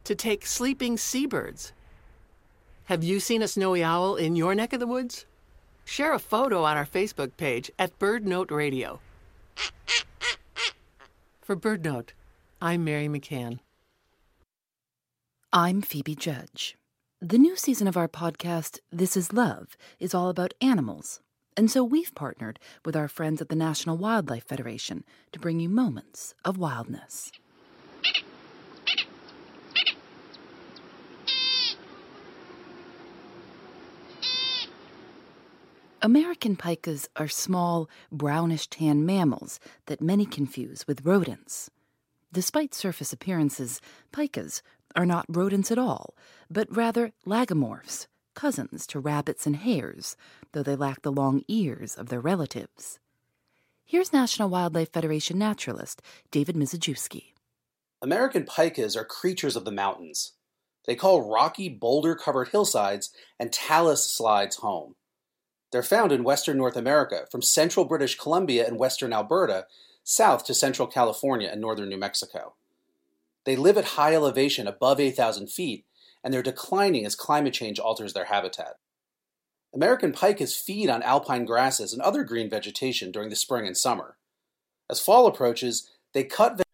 to take sleeping seabirds. Have you seen a snowy owl in your neck of the woods? Share a photo on our Facebook page at BirdNote Radio. For BirdNote, I'm Mary McCann. I'm Phoebe Judge. The new season of our podcast, This Is Love, is all about animals. And so we've partnered with our friends at the National Wildlife Federation to bring you moments of wildness. American pikas are small, brownish-tan mammals that many confuse with rodents. Despite surface appearances, pikas are not rodents at all, but rather lagomorphs, cousins to rabbits and hares, though they lack the long ears of their relatives. Here's National Wildlife Federation naturalist David Mizejewski. American pikas are creatures of the mountains. They call rocky, boulder-covered hillsides and talus slides home. They're found in western North America, from central British Columbia and western Alberta, south to central California and northern New Mexico. They live at high elevation above 8,000 feet, and they're declining as climate change alters their habitat. American pikas feed on alpine grasses and other green vegetation during the spring and summer. As fall approaches, they cut